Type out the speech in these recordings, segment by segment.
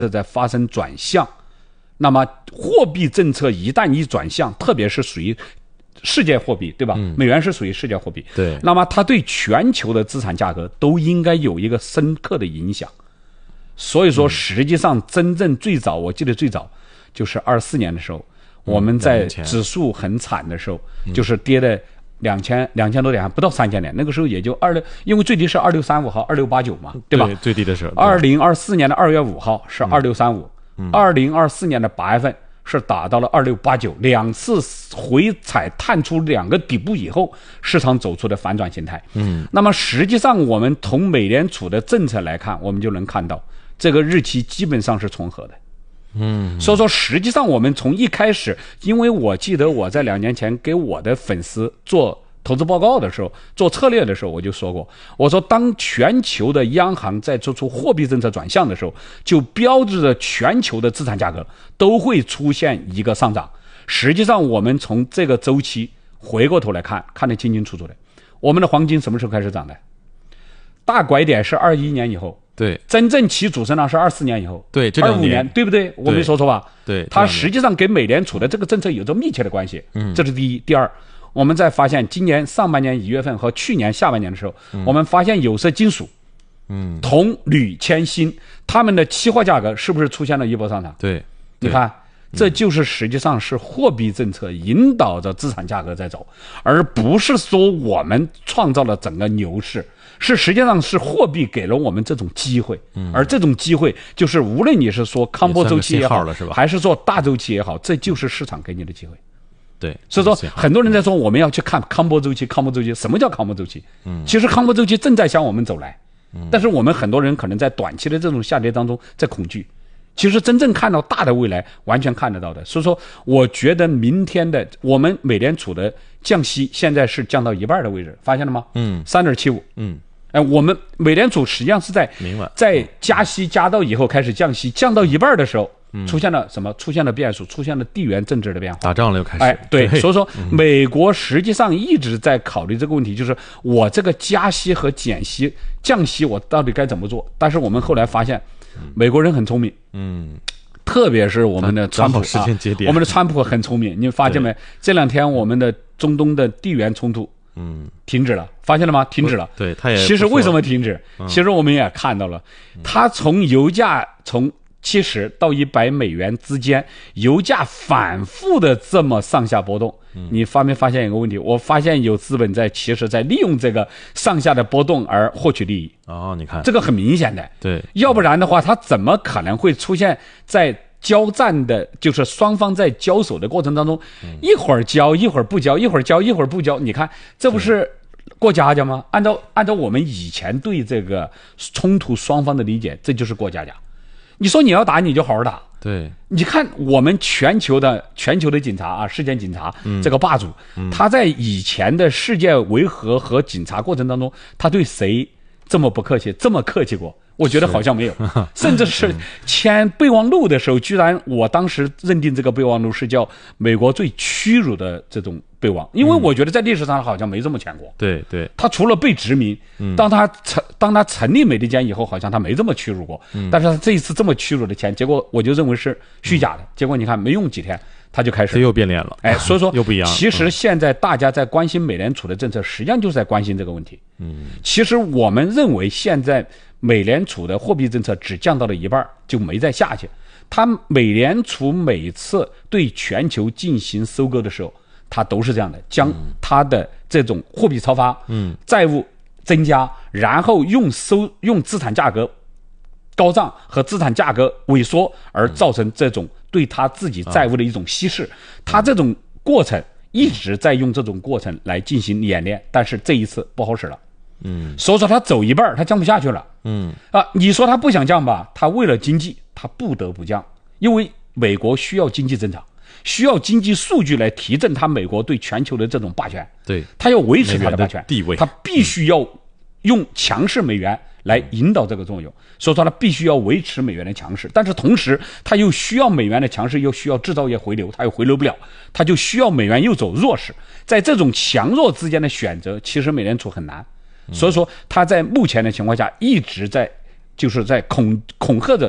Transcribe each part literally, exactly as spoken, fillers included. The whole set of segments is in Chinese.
在发生转向，那么货币政策一旦一转向，特别是属于世界货币，对吧？嗯、美元是属于世界货币， 对。 那么它对全球的资产价格都应该有一个深刻的影响。所以说，实际上真正最早，我记得最早就是二四年的时候，嗯、我们在指数很惨的时候，嗯、就是跌的两千两千多点，还不到三千点。那个时候也就二六，因为最低是二六三五号、二六八九嘛，对吧？ 对，最低的时候。 二零二四年的二月五号是二六三五，二零二四年的八月份是达到了二六八九，两次回踩探出两个底部以后，市场走出的反转形态。嗯，那么实际上我们从美联储的政策来看，我们就能看到这个日期基本上是重合的。嗯，所以说实际上我们从一开始，因为我记得我在两年前给我的粉丝做投资报告的时候，做策略的时候，我就说过，我说当全球的央行在做出货币政策转向的时候，就标志着全球的资产价格都会出现一个上涨。实际上我们从这个周期回过头来看，看得清清楚楚的。我们的黄金什么时候开始涨的？大拐点是二一年以后， 对， 真正起主升浪是二四年以后， 对，这二五年，对不对？我没说错吧？ 对， 它实际上跟美联储的这个政策有着密切的关系。嗯，这是第一。第二，我们再发现今年上半年一月份和去年下半年的时候，嗯、我们发现有色金属，嗯，铜、铝、铅、锌，它们的期货价格是不是出现了一波上涨？ 对， 你看。这就是实际上是货币政策引导着资产价格在走，而不是说我们创造了整个牛市，是实际上是货币给了我们这种机会，嗯、而这种机会就是无论你是说康波周期也好， 是吧？ 还是说大周期也好，这就是市场给你的机会。 对， 所以说很多人在说我们要去看康波周期，康波周期什么叫康波周期？嗯，其实康波周期正在向我们走来，嗯、但是我们很多人可能在短期的这种下跌当中在恐惧。其实真正看到大的未来完全看得到的，所以说我觉得明天的我们美联储的降息现在是降到一半的位置，发现了吗？嗯，三点七五。嗯，哎，我们美联储实际上是在在加息加到以后开始降息，降到一半的时候，嗯、出现了什么？出现了变数，出现了地缘政治的变化， 打仗了又开始。 哎，对，所以说美国实际上一直在考虑这个问题，就是我这个加息和减息、降息我到底该怎么做？但是我们后来发现。美国人很聪明，嗯，特别是我们的川普、啊、我们的川普很聪明。你发现没？这两天我们的中东的地缘冲突，嗯，停止了，发现了吗？停止了。 对，他也其实为什么停止？嗯、其实我们也看到了，他从油价从七十到一百美元之间，油价反复的这么上下波动。嗯、你发没发现一个问题？我发现有资本在其实在利用这个上下的波动而获取利益。 哦，你看这个很明显的。 对， 要不然的话，它怎么可能会出现在交战的，就是双方在交手的过程当中，嗯、一会儿交一会儿不交，一会儿交一会儿不交？你看，这不是过家家吗？按照按照我们以前对这个冲突双方的理解，这就是过家家。你说你要打，你就好好打。 对， 你看我们全球的全球的警察啊，事件警察、嗯、这个霸主、嗯，他在以前的世界维和和警察过程当中，他对谁这么不客气，这么客气过？我觉得好像没有，甚至是签备忘录的时候，居然我当时认定这个备忘录是叫美国最屈辱的这种备忘，因为我觉得在历史上好像没这么签过。 对对， 他除了被殖民，当他成当他成立美利坚以后，好像他没这么屈辱过。但是他这一次这么屈辱的签，结果我就认为是虚假的。结果你看，没用几天。他就开始， 他又变脸了， 哎，所以说又不一样。 其实现在大家在关心美联储的政策，实际上就是在关心这个问题。嗯，其实我们认为现在美联储的货币政策只降到了一半，就没再下去。它美联储每次对全球进行收割的时候，它都是这样的，将它的这种货币超发、嗯，债务增加，然后用收用资产价格高涨和资产价格萎缩而造成这种。对他自己债务的一种稀释，他这种过程一直在用这种过程来进行演练，但是这一次不好使了，嗯，所以说他走一半，他降不下去了，嗯啊，你说他不想降吧，他为了经济，他不得不降，因为美国需要经济增长，需要经济数据来提振他美国对全球的这种霸权， 对， 他要维持他的霸权地位， 他必须要用强势美元。来引导这个作用，所以说它必须要维持美元的强势，但是同时它又需要美元的强势，又需要制造业回流，它又回流不了，它就需要美元又走弱势，在这种强弱之间的选择，其实美联储很难，所以说它在目前的情况下一直在就是在恐恐吓着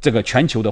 这个全球的